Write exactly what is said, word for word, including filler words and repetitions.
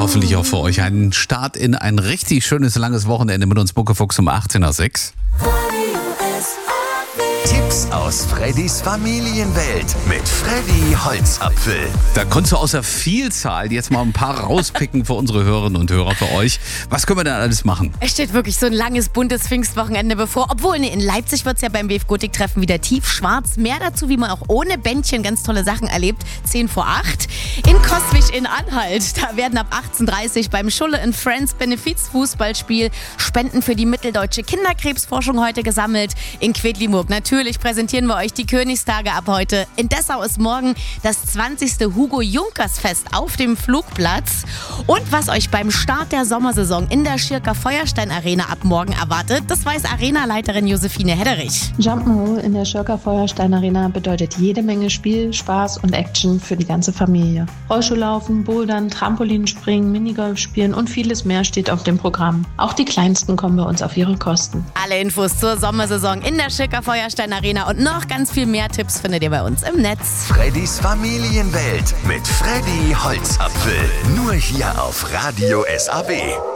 Hoffentlich auch für euch einen Start in ein richtig schönes, langes Wochenende mit uns Muckefuchs um achtzehn nach sechs. Tipps aus Freddys Familienwelt mit Freddy Holzapfel. Da konntest du aus der Vielzahl jetzt mal ein paar rauspicken für unsere Hörerinnen und Hörer, für euch. Was können wir denn alles machen? Es steht wirklich so ein langes, buntes Pfingstwochenende bevor. Obwohl, nee, in Leipzig wird es ja beim W F Gotik-Treffen wieder tiefschwarz. Mehr dazu, wie man auch ohne Bändchen ganz tolle Sachen erlebt. zehn vor acht. In Coswig in Anhalt, da werden ab achtzehn Uhr dreißig beim Schulle and Friends Benefiz-Fußballspiel Spenden für die mitteldeutsche Kinderkrebsforschung heute gesammelt. In Quedlinburg natürlich präsentieren wir euch die Königstage ab heute. In Dessau ist morgen das zwanzigste Hugo-Junkers-Fest auf dem Flugplatz. Und was euch beim Start der Sommersaison in der Schirker Feuerstein Arena ab morgen erwartet, das weiß Arenaleiterin Josephine Hedderich. Jump'n'Roll in der Schirker Feuerstein Arena bedeutet jede Menge Spiel, Spaß und Action für die ganze Familie. Rollschuhlaufen, Bouldern, Trampolinspringen, Minigolf spielen und vieles mehr steht auf dem Programm. Auch die Kleinsten kommen bei uns auf ihre Kosten. Alle Infos zur Sommersaison in der Schirker Feuerstein Arena und noch ganz viel mehr Tipps findet ihr bei uns im Netz. Freddys Familienwelt mit Freddy Holzapfel. Nur hier auf Radio S A B.